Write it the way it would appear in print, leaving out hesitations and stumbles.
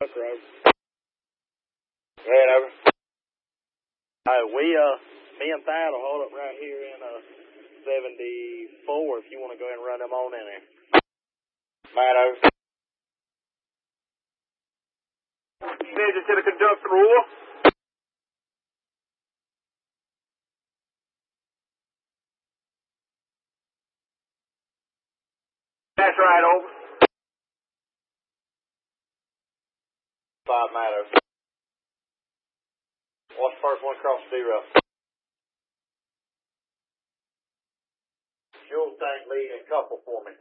Road. Right over. Me and Thad will hold up right here in 74 if you want to go ahead and run them on in there. Matt over. Major to the conductor, over. That's right, over. 5 Matt over. What's the first one across 0? Fuel tank lead and couple for me.